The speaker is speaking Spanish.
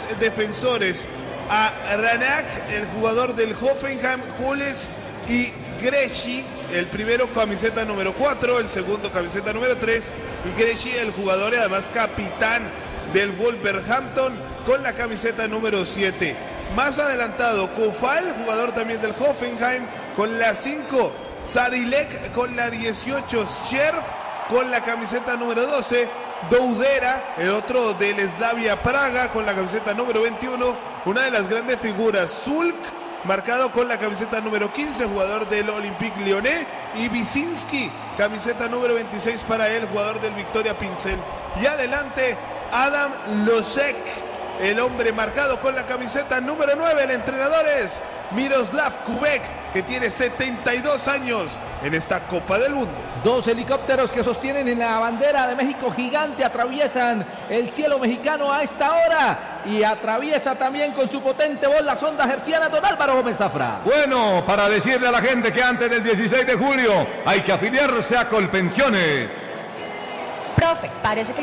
defensores, a Ranak, el jugador del Hoffenheim, Hules y Gresci, el primero camiseta número 4, el segundo camiseta número 3, y Gresci, el jugador y además capitán del Wolverhampton, con la camiseta número 7. Más adelantado, Kofal, jugador también del Hoffenheim, con la 5, Sadilek con la 18, Scherf con la camiseta número 12, Doudera, el otro del Slavia Praga, con la camiseta número 21, una de las grandes figuras, Zulk, marcado con la camiseta número 15, jugador del Olympique Lyonnais, y Visinski, camiseta número 26 para él, jugador del Victoria Pincel. Y adelante, Adam Losek, el hombre marcado con la camiseta número 9, el entrenador es Miroslav Kubek, que tiene 72 años en esta Copa del Mundo. 2 helicópteros que sostienen en la bandera de México gigante atraviesan el cielo mexicano a esta hora, y atraviesa también con su potente voz la sonda hertziana don Álvaro Gómez Zafra. Bueno, para decirle a la gente que antes del 16 de julio hay que afiliarse a Colpensiones. Profe, parece que